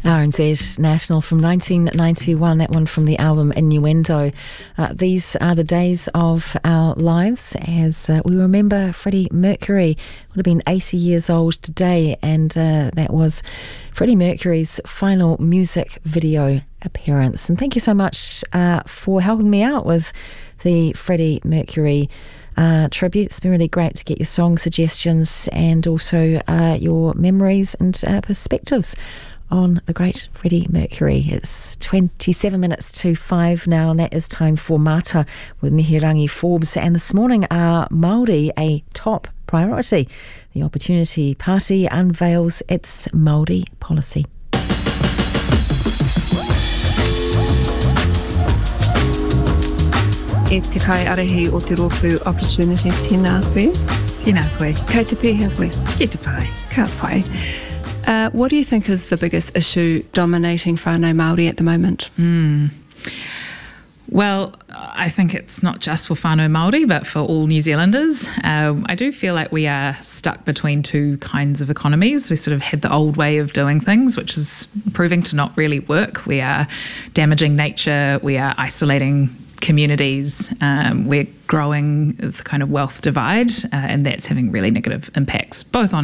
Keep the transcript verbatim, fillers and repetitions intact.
R N Z National from nineteen ninety-one, that one from the album Innuendo. Uh, these are the days of our lives as uh, we remember Freddie Mercury. Would have been eighty years old today, and uh, that was Freddie Mercury's final music video appearance. And thank you so much uh, for helping me out with the Freddie Mercury Uh, tribute. It's been really great to get your song suggestions and also uh, your memories and uh, perspectives on the great Freddie Mercury. It's twenty-seven minutes to five now, and that is time for Mata with Mihirangi Forbes. And this morning, are Māori a top priority? The Opportunity Party unveils its Māori policy. E te kai arehi o te rōpū opportunities tēnā koe. Tēnā koe. Kei te pēhea koe. Ki te pai. Ka pai. Uh, what do you think is the biggest issue dominating whānau Māori at the moment? Mm. Well, I think it's not just for whānau Māori, but for all New Zealanders. Um, I do feel like we are stuck between two kinds of economies. We sort of had the old way of doing things, which is proving to not really work. We are damaging nature. We are isolating communities. Um, we're growing the kind of wealth divide, uh, and that's having really negative impacts, both on